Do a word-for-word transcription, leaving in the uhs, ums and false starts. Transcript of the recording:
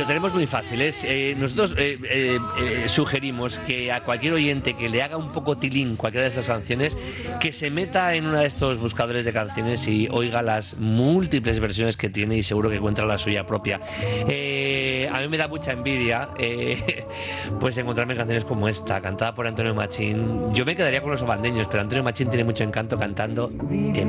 tenemos muy fácil. Es, eh, nosotros eh, eh, eh, sugerimos que a cualquier oyente que le haga un poco tilín cualquiera de estas canciones, que se meta en uno de estos buscadores de canciones y oiga las múltiples versiones que tiene y seguro que encuentra la suya propia. Eh, a mí me da mucha envidia eh, pues encontrarme canciones como esta, cantada por Antonio Machín. Yo me quedaría con los abandeños, pero Antonio Machín tiene mucho encanto cantando en